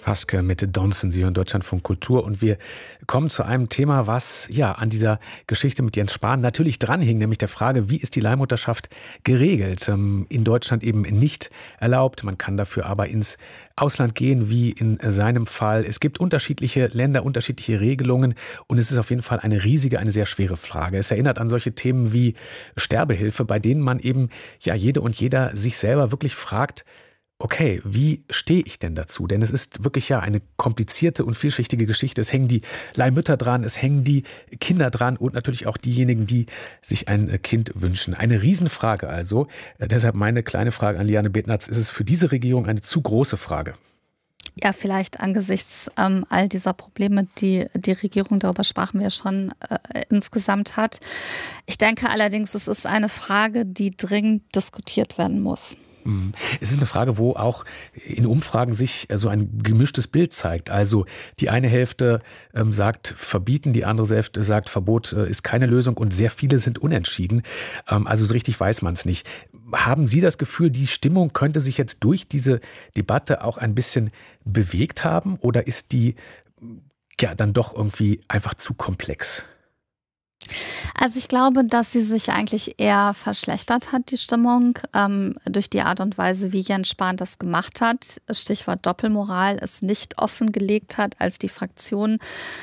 Faske mit Donson, Sie hören Deutschlandfunk Kultur, und wir kommen zu einem Thema, was ja an dieser Geschichte mit Jens Spahn natürlich dranhing, nämlich der Frage, wie ist die Leihmutterschaft geregelt? In Deutschland eben nicht erlaubt, man kann dafür aber ins Ausland gehen, wie in seinem Fall. Es gibt unterschiedliche Länder, unterschiedliche Regelungen, und es ist auf jeden Fall eine riesige, eine sehr schwere Frage. Es erinnert an solche Themen wie Sterbehilfe, bei denen man eben ja jede und jeder sich selber wirklich fragt, okay, wie stehe ich denn dazu? Denn es ist wirklich ja eine komplizierte und vielschichtige Geschichte. Es hängen die Leihmütter dran, es hängen die Kinder dran und natürlich auch diejenigen, die sich ein Kind wünschen. Eine Riesenfrage also. Deshalb meine kleine Frage an Liane Betnarz. Ist es für diese Regierung eine zu große Frage? Ja, vielleicht angesichts all dieser Probleme, die die Regierung, darüber sprachen wir schon, insgesamt hat. Ich denke allerdings, es ist eine Frage, die dringend diskutiert werden muss. Es ist eine Frage, wo auch in Umfragen sich so ein gemischtes Bild zeigt. Also die eine Hälfte sagt verbieten, die andere Hälfte sagt Verbot ist keine Lösung, und sehr viele sind unentschieden. Also so richtig weiß man es nicht. Haben Sie das Gefühl, die Stimmung könnte sich jetzt durch diese Debatte auch ein bisschen bewegt haben, oder ist die ja dann doch irgendwie einfach zu komplex? Also ich glaube, dass sie sich eigentlich eher verschlechtert hat, die Stimmung, durch die Art und Weise, wie Jens Spahn das gemacht hat. Stichwort Doppelmoral, es nicht offengelegt hat, als die Fraktion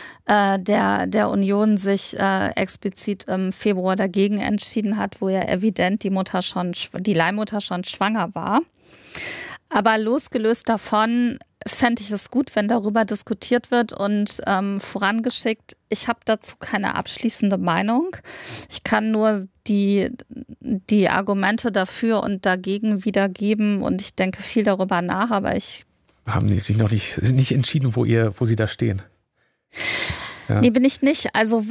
der Union sich explizit im Februar dagegen entschieden hat, wo ja evident die Leihmutter schon schwanger war. Aber losgelöst davon fände ich es gut, wenn darüber diskutiert wird, und vorangeschickt, ich habe dazu keine abschließende Meinung. Ich kann nur die Argumente dafür und dagegen wiedergeben, und ich denke viel darüber nach, aber haben Sie sich noch nicht entschieden, wo Sie da stehen? Ja. Nee, bin ich nicht. Also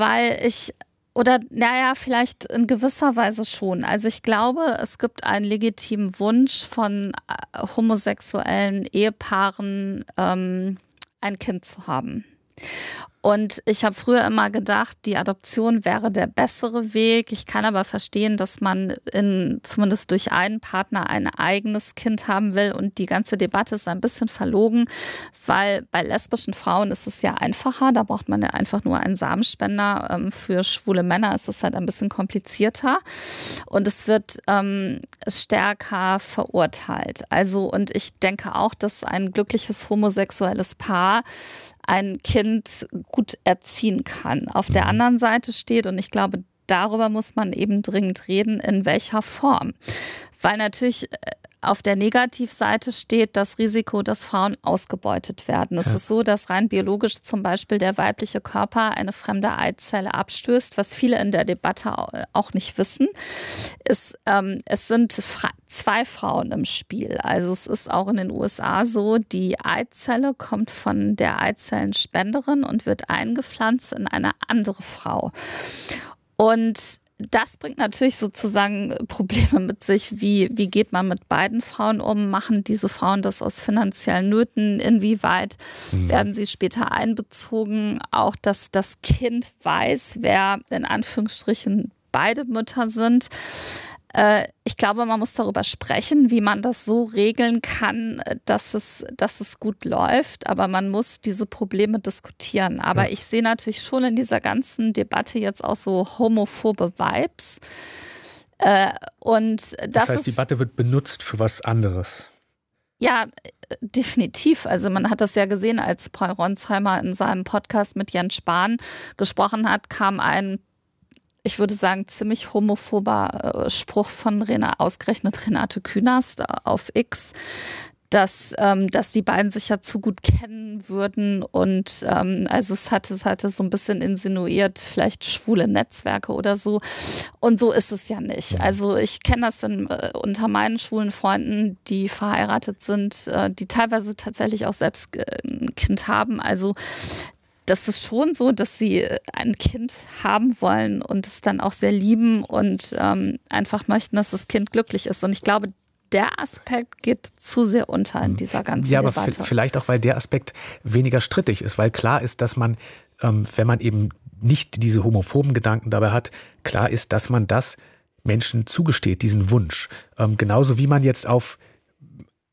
vielleicht in gewisser Weise schon. Also ich glaube, es gibt einen legitimen Wunsch von homosexuellen Ehepaaren, ein Kind zu haben. Und ich habe früher immer gedacht, die Adoption wäre der bessere Weg. Ich kann aber verstehen, dass man zumindest durch einen Partner ein eigenes Kind haben will. Und die ganze Debatte ist ein bisschen verlogen, weil bei lesbischen Frauen ist es ja einfacher. Da braucht man ja einfach nur einen Samenspender. Für schwule Männer ist es halt ein bisschen komplizierter. Und es wird stärker verurteilt. Und ich denke auch, dass ein glückliches homosexuelles Paar ein Kind gut erziehen kann. Auf der anderen Seite steht, und ich glaube, darüber muss man eben dringend reden, in welcher Form. Weil natürlich auf der Negativseite steht das Risiko, dass Frauen ausgebeutet werden. Es ist so, dass rein biologisch zum Beispiel der weibliche Körper eine fremde Eizelle abstößt, was viele in der Debatte auch nicht wissen. Es sind zwei Frauen im Spiel. Also es ist auch in den USA so, die Eizelle kommt von der Eizellenspenderin und wird eingepflanzt in eine andere Frau. Und das bringt natürlich sozusagen Probleme mit sich. Wie geht man mit beiden Frauen um? Machen diese Frauen das aus finanziellen Nöten? Inwieweit werden sie später einbezogen? Auch, dass das Kind weiß, wer in Anführungsstrichen beide Mütter sind. Ich glaube, man muss darüber sprechen, wie man das so regeln kann, dass es gut läuft. Aber man muss diese Probleme diskutieren. Aber ich sehe natürlich schon in dieser ganzen Debatte jetzt auch so homophobe Vibes. Das heißt, die Debatte wird benutzt für was anderes. Ja, definitiv. Also man hat das ja gesehen, als Paul Ronsheimer in seinem Podcast mit Jens Spahn gesprochen hat, kam ein, ich würde sagen, ziemlich homophober Spruch von ausgerechnet Renate Künast auf X, dass die beiden sich ja zu gut kennen würden, und also es hatte so ein bisschen insinuiert, vielleicht schwule Netzwerke oder so, und so ist es ja nicht. Also ich kenne das unter meinen schwulen Freunden, die verheiratet sind, die teilweise tatsächlich auch selbst ein Kind haben, also das ist schon so, dass sie ein Kind haben wollen und es dann auch sehr lieben und einfach möchten, dass das Kind glücklich ist. Und ich glaube, der Aspekt geht zu sehr unter in dieser ganzen Debatte. Ja, aber vielleicht auch, weil der Aspekt weniger strittig ist, weil klar ist, dass man, wenn man eben nicht diese homophoben Gedanken dabei hat, klar ist, dass man das Menschen zugesteht, diesen Wunsch. Genauso wie man jetzt auf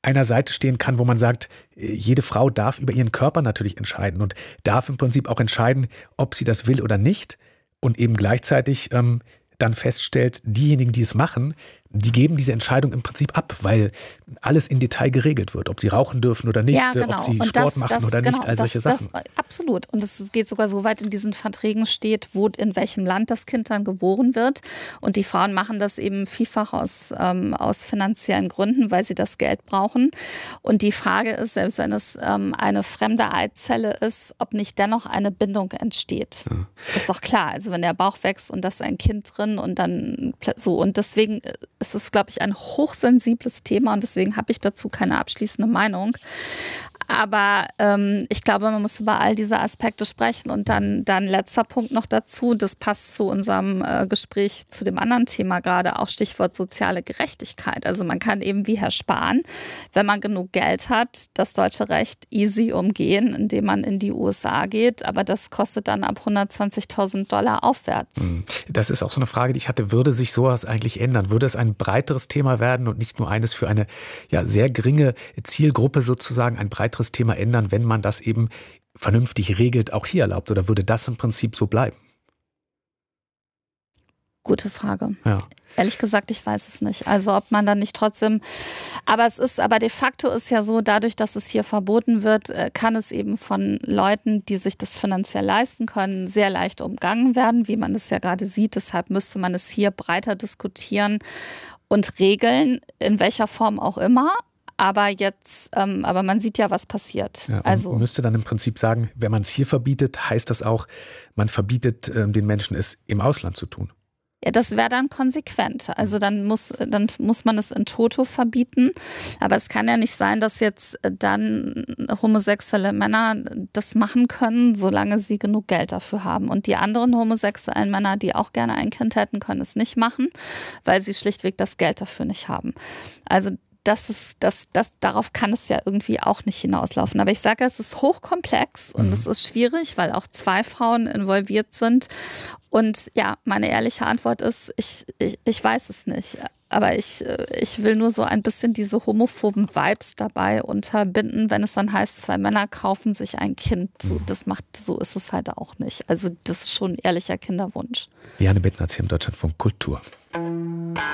einer Seite stehen kann, wo man sagt, jede Frau darf über ihren Körper natürlich entscheiden und darf im Prinzip auch entscheiden, ob sie das will oder nicht und eben gleichzeitig dann feststellt, diejenigen, die es machen, die geben diese Entscheidung im Prinzip ab, weil alles in Detail geregelt wird, ob sie rauchen dürfen oder nicht, ja, genau. ob sie und Sport machen oder genau, nicht, all solche Sachen. Absolut. Und es geht sogar so weit in diesen Verträgen steht, wo in welchem Land das Kind dann geboren wird. Und die Frauen machen das eben vielfach aus finanziellen Gründen, weil sie das Geld brauchen. Und die Frage ist, selbst wenn es eine fremde Eizelle ist, ob nicht dennoch eine Bindung entsteht. Ja. Ist doch klar. Also wenn der Bauch wächst und da ist ein Kind drin und dann so. Und deswegen ist es, glaube ich, ein hochsensibles Thema und deswegen habe ich dazu keine abschließende Meinung. Aber ich glaube, man muss über all diese Aspekte sprechen. Und dann letzter Punkt noch dazu, das passt zu unserem Gespräch zu dem anderen Thema gerade, auch Stichwort soziale Gerechtigkeit. Also man kann eben wie Herr Spahn, wenn man genug Geld hat, das deutsche Recht easy umgehen, indem man in die USA geht. Aber das kostet dann ab $120.000 aufwärts. Das ist auch so eine Frage, die ich hatte. Würde sich sowas eigentlich ändern? Würde es ein breiteres Thema werden und nicht nur eines für eine sehr geringe Zielgruppe sozusagen, ein breiteres Thema ändern, wenn man das eben vernünftig regelt, auch hier erlaubt? Oder würde das im Prinzip so bleiben? Gute Frage. Ja. Ehrlich gesagt, ich weiß es nicht. Also ob man dann nicht trotzdem, aber de facto ist ja so, dadurch, dass es hier verboten wird, kann es eben von Leuten, die sich das finanziell leisten können, sehr leicht umgangen werden, wie man es ja gerade sieht. Deshalb müsste man es hier breiter diskutieren und regeln, in welcher Form auch immer. Aber man sieht ja, was passiert. Ja, also man müsste dann im Prinzip sagen, wenn man es hier verbietet, heißt das auch, man verbietet den Menschen, es im Ausland zu tun. Ja, das wäre dann konsequent. Also dann muss man es in toto verbieten. Aber es kann ja nicht sein, dass jetzt dann homosexuelle Männer das machen können, solange sie genug Geld dafür haben. Und die anderen homosexuellen Männer, die auch gerne ein Kind hätten, können es nicht machen, weil sie schlichtweg das Geld dafür nicht haben. Also darauf kann es ja irgendwie auch nicht hinauslaufen. Aber ich sage, es ist hochkomplex und es ist schwierig, weil auch 2 Frauen involviert sind. Und ja, meine ehrliche Antwort ist, ich weiß es nicht. Aber ich will nur so ein bisschen diese homophoben Vibes dabei unterbinden, wenn es dann heißt, 2 Männer kaufen sich ein Kind. So ist es halt auch nicht. Also das ist schon ein ehrlicher Kinderwunsch. Liane Bittner hier im Deutschlandfunk Kultur.